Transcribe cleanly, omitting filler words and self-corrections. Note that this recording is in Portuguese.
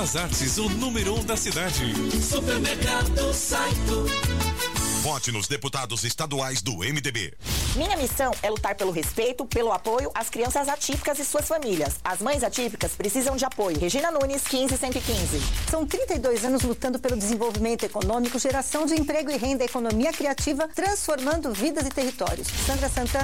As Artes, o número 1 da cidade. Supermercado Saito. Vote nos deputados estaduais do MDB. Minha missão é lutar pelo respeito, pelo apoio às crianças atípicas e suas famílias. As mães atípicas precisam de apoio. Regina Nunes, 15115. São 32 anos lutando pelo desenvolvimento econômico, geração de emprego e renda, economia criativa, transformando vidas e territórios. Sandra Santana.